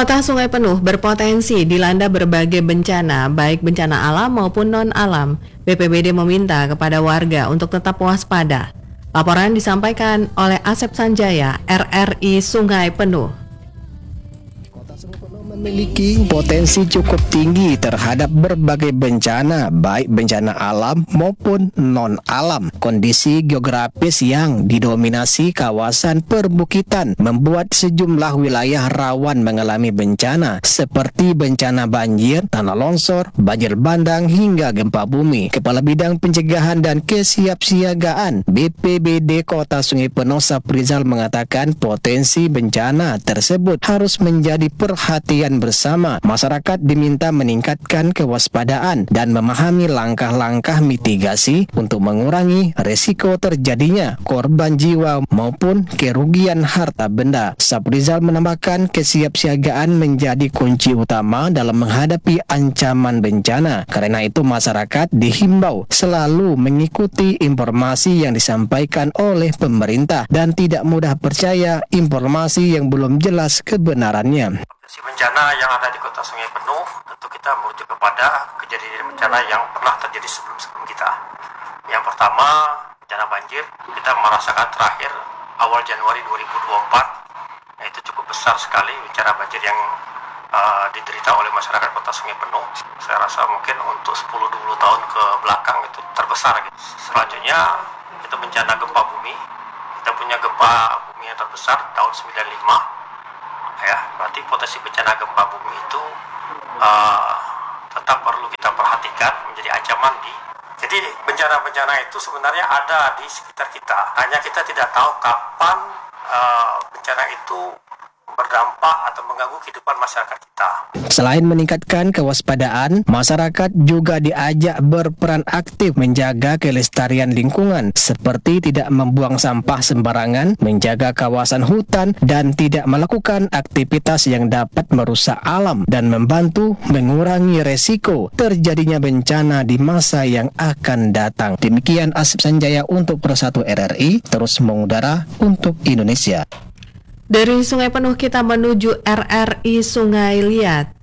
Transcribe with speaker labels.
Speaker 1: Kota Sungai Penuh berpotensi dilanda berbagai bencana, baik bencana alam maupun non-alam. BPBD meminta kepada warga untuk tetap waspada. Laporan disampaikan oleh Asep Sanjaya, RRI Sungai Penuh.
Speaker 2: Memiliki potensi cukup tinggi terhadap berbagai bencana, baik bencana alam maupun non-alam. Kondisi geografis yang didominasi kawasan perbukitan membuat sejumlah wilayah rawan mengalami bencana seperti bencana banjir, tanah longsor, banjir bandang hingga gempa bumi. Kepala Bidang Pencegahan dan Kesiapsiagaan BPBD Kota Sungai Penuh Saprizal mengatakan potensi bencana tersebut harus menjadi perhatian bersama. Masyarakat diminta meningkatkan kewaspadaan dan memahami langkah-langkah mitigasi untuk mengurangi risiko terjadinya korban jiwa maupun kerugian harta benda. Saprizal menambahkan kesiapsiagaan menjadi kunci utama dalam menghadapi ancaman bencana. Karena itu masyarakat dihimbau selalu mengikuti informasi yang disampaikan oleh pemerintah dan tidak mudah percaya informasi yang belum jelas kebenarannya.
Speaker 3: Bencana yang ada di Kota Sungai Penuh tentu kita merujuk kepada kejadian bencana yang pernah terjadi sebelum kita. Yang pertama, bencana banjir kita merasakan terakhir awal Januari 2024, yaitu cukup besar sekali bencana banjir yang diderita oleh masyarakat Kota Sungai Penuh. Saya rasa mungkin untuk 10-20 tahun ke belakang itu terbesar. Selanjutnya itu bencana gempa bumi. Kita punya gempa bumi yang terbesar tahun 95. Ya, berarti potensi bencana gempa bumi itu tetap perlu kita perhatikan, menjadi ancaman jadi bencana-bencana itu sebenarnya ada di sekitar kita, hanya kita tidak tahu kapan bencana itu berdampak atau mengganggu kehidupan masyarakat kita.
Speaker 2: Selain meningkatkan kewaspadaan, masyarakat juga diajak berperan aktif menjaga kelestarian lingkungan, seperti tidak membuang sampah sembarangan, menjaga kawasan hutan, dan tidak melakukan aktivitas yang dapat merusak alam dan membantu mengurangi resiko terjadinya bencana di masa yang akan datang. Demikian Asep Sanjaya untuk Pro1 RRI, terus mengudara untuk Indonesia.
Speaker 1: Dari Sungai Penuh kita menuju RRI Sungai Liat.